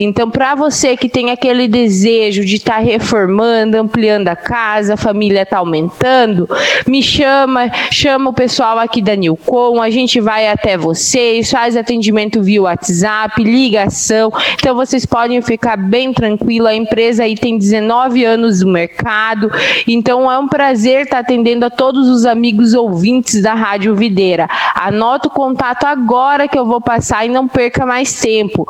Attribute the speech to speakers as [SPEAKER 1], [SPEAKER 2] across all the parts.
[SPEAKER 1] Então, para você que tem aquele desejo de estar reformando, ampliando a casa, a família está aumentando, me chama o pessoal aqui da Nilcon, a gente vai até vocês, faz atendimento via WhatsApp, ligação. Então, vocês podem ficar bem tranquilo, a empresa aí tem 19 anos no mercado, então é um prazer estar atendendo a todos os amigos ouvintes da Rádio Videira. Anota o contato agora que eu vou passar e não perca mais tempo.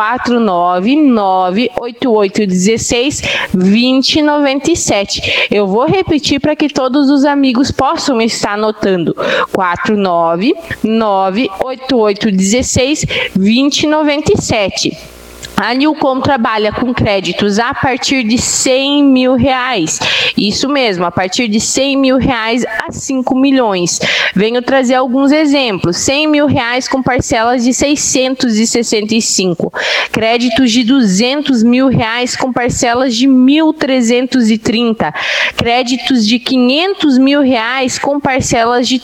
[SPEAKER 1] 499-8816-2097. Eu vou repetir para que todos os amigos possam estar anotando. 499-8816-2097. A Nilcon trabalha com créditos a partir de R$100 mil. Isso mesmo, a partir de R$100 mil a 5 milhões. Venho trazer alguns exemplos. R$100 mil com parcelas de 665. Créditos de R$200 mil com parcelas de 1.330. Créditos de R$500 mil com parcelas de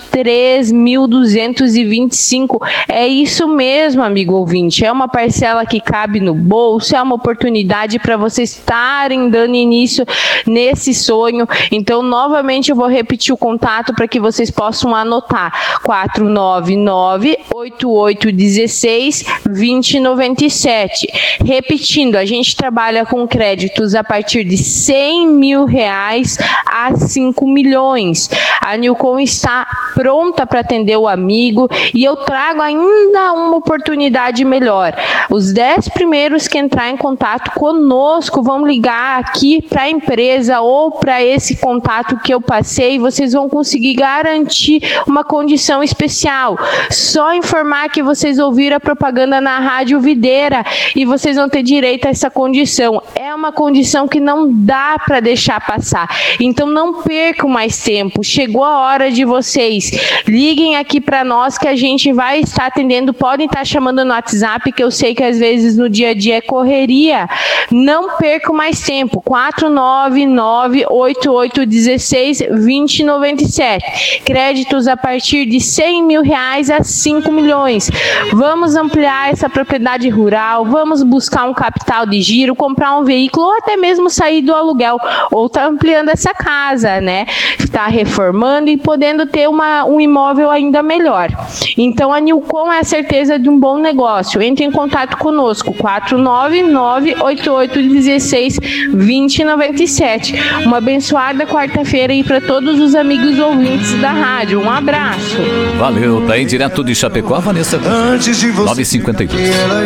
[SPEAKER 1] 3.225. É isso mesmo, amigo ouvinte. É uma parcela que cabe no bolso, é uma oportunidade para vocês estarem dando início nesse sonho. Então, novamente, eu vou repetir o contato para que vocês possam anotar. 499-8816-2097. Repetindo, a gente trabalha com créditos a partir de R$100 mil a 5 milhões. A Nilcon está pronta para atender o amigo e eu trago ainda uma oportunidade melhor. Os 10 primeiros que entrar em contato conosco vão ligar aqui para a empresa ou para esse contato que eu passei e vocês vão conseguir garantir uma condição especial. Só informar que vocês ouviram a propaganda na Rádio Videira e vocês vão ter direito a essa condição. É uma condição que não dá para deixar passar. Então não percam mais tempo. Chegou a hora de vocês. Liguem aqui para nós que a gente vai estar atendendo. Podem estar chamando no WhatsApp, que eu sei que às vezes no dia a dia é correria. Não percam mais tempo. 499-8816-2097. Créditos a partir de R$100 mil a 5 milhões. Vamos ampliar essa propriedade rural, vamos buscar um capital de giro, comprar um veículo ou até mesmo sair do aluguel, ou tá ampliando essa casa, né? Está reformando e podendo ter um imóvel ainda melhor. Então a Nilcon é a certeza de um bom negócio. Entre em contato conosco. 499-8816-2097. Uma abençoada quarta-feira aí para todos os amigos ouvintes da rádio. Um abraço.
[SPEAKER 2] Valeu, tá aí direto de Chapecó, Vanessa. 9h52.